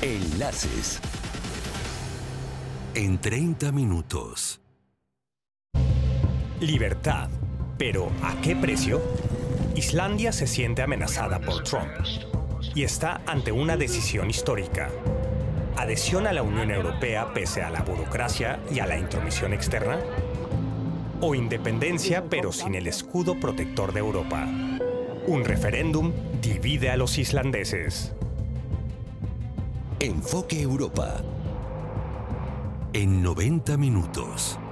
Enlaces. En 30 minutos. Libertad. ¿Pero a qué precio? Islandia se siente amenazada por Trump y está ante una decisión histórica. ¿Adhesión a la Unión Europea pese a la burocracia y a la intromisión externa? ¿O independencia pero sin el escudo protector de Europa? Un referéndum divide a los islandeses. Enfoque Europa. En 90 minutos.